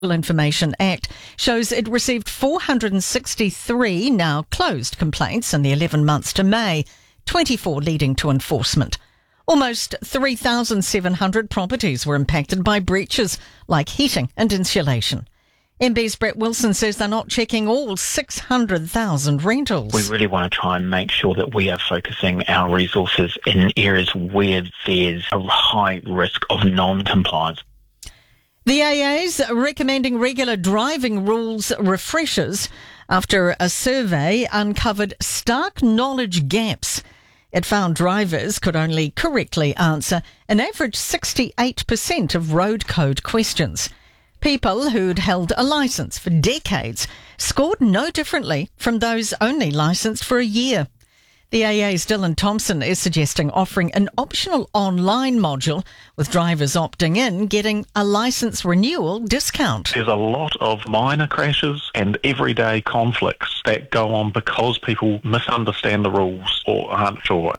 Information Act shows it received 463 now closed complaints in the 11 months to May, 24 leading to enforcement. Almost 3,700 properties were impacted by breaches like heating and insulation. MB's Brett Wilson says they're not checking all 600,000 rentals. We really want to try and make sure that we are focusing our resources in areas where there's a high risk of non-compliance. The AA's recommending regular driving rules refreshers after a survey uncovered stark knowledge gaps. It found drivers could only correctly answer an average 68% of road code questions. People who'd held a licence for decades scored no differently from those only licensed for a year. The AA's Dylan Thompson is suggesting offering an optional online module with drivers opting in getting a licence renewal discount. There's a lot of minor crashes and everyday conflicts that go on because people misunderstand the rules or aren't sure.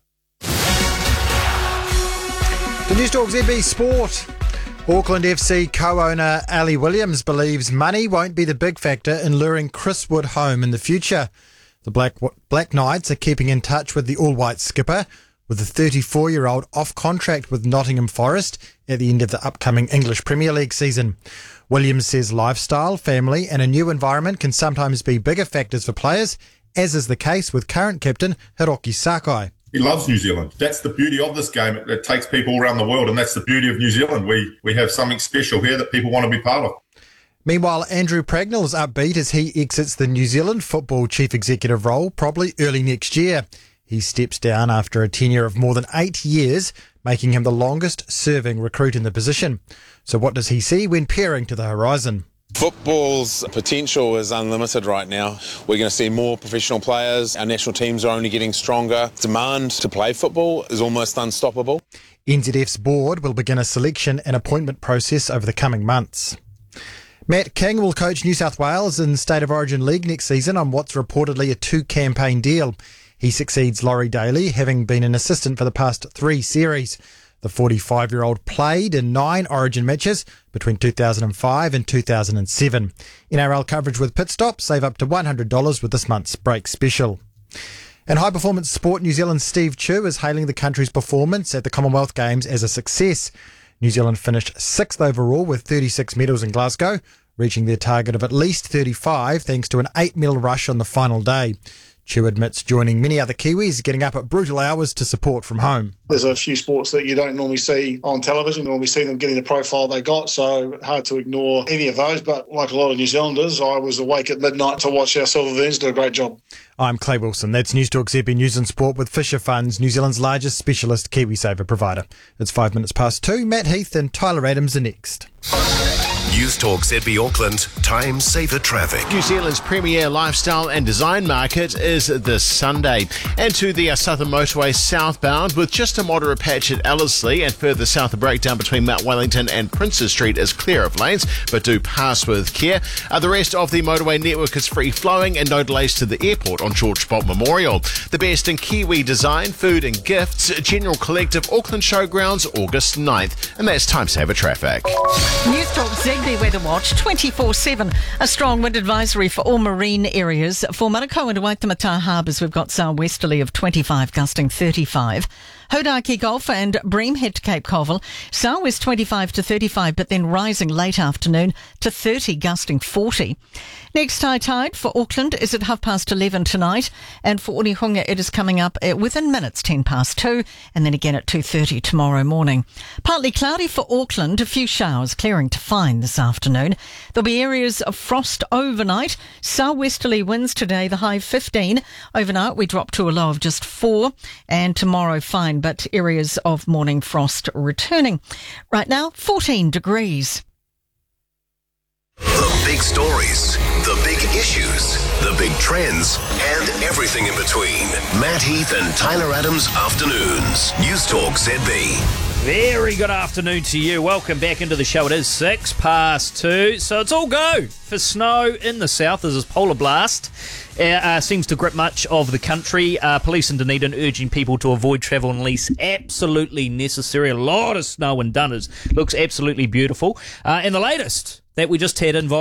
The News Talk ZB Sport. Auckland FC co-owner Ali Williams believes money won't be the big factor in luring Chris Wood home in the future. The Black Knights are keeping in touch with the all-white skipper, with the 34-year-old off contract with Nottingham Forest at the end of the upcoming English Premier League season. Williams says lifestyle, family and a new environment can sometimes be bigger factors for players, as is the case with current captain Hiroki Sakai. He loves New Zealand. That's the beauty of this game. It takes people around the world, and that's the beauty of New Zealand. We have something special here that people want to be part of. Meanwhile, Andrew Pragnell is upbeat as he exits the New Zealand football chief executive role probably early next year. He steps down after a tenure of more than 8 years, making him the longest-serving recruit in the position. So what does he see when peering to the horizon? Football's potential is unlimited right now. We're going to see more professional players. Our national teams are only getting stronger. Demand to play football is almost unstoppable. NZF's board will begin a selection and appointment process over the coming months. Matt King will coach New South Wales in State of Origin League next season on what's reportedly a 2-campaign deal. He succeeds Laurie Daly, having been an assistant for the past 3 series. The 45-year-old played in 9 Origin matches between 2005 and 2007. NRL coverage with Pit Stop. Save up to $100 with this month's Break Special. In high-performance sport, New Zealand's Steve Chu is hailing the country's performance at the Commonwealth Games as a success. New Zealand finished 6th overall with 36 medals in Glasgow, reaching their target of at least 35 thanks to an 8-medal rush on the final day. Chu admits joining many other Kiwis getting up at brutal hours to support from home. There's a few sports that you don't normally see on television when we see them getting the profile they got, so hard to ignore any of those. But like a lot of New Zealanders, I was awake at midnight to watch our Silver Ferns do a great job. I'm Clay Wilson. That's News Talk ZB News and Sport with Fisher Funds, New Zealand's largest specialist KiwiSaver provider. It's 5 minutes past 2. Matt Heath and Tyler Adams are next. News Talk ZB Auckland, time saver traffic. New Zealand's premier lifestyle and design market is this Sunday. And to the Southern Motorway southbound with just a moderate patch at Ellerslie and further south a breakdown between Mount Wellington and Princes Street is clear of lanes, but do pass with care. The rest of the motorway network is free flowing and no delays to the airport on George Bolt Memorial. The best in Kiwi design, food and gifts, General Collective, Auckland Showgrounds, August 9th. And that's time saver traffic. News Talk ZB Weather Watch 24/7. A strong wind advisory for all marine areas. For Manukau and Waitemata harbours, we've got southwesterly of 25, gusting 35. Hodaki Gulf and Breamhead to Cape Colville, southwest 25 to 35, but then rising late afternoon to 30, gusting 40. Next high tide for Auckland is at 11:30 tonight, and for Onehunga it is coming up within minutes, 2:10, and then again at 2:30 tomorrow morning. Partly cloudy for Auckland, a few showers clearing to fine this afternoon. There'll be areas of frost overnight, southwesterly winds today, the high 15. Overnight we drop to a low of just 4, and tomorrow fine, but areas of morning frost returning. Right now, 14 degrees. The big stories, the big issues, the big trends, and everything in between. Matt Heath and Tyler Adams Afternoons. News Talk ZB. Very good afternoon to you. Welcome back into the show. It is 2:06, so it's all go for snow in the south as this polar blast seems to grip much of the country. Police in Dunedin urging people to avoid travel unless absolutely necessary. A lot of snow in Dunners. Looks absolutely beautiful. And the latest that we just had in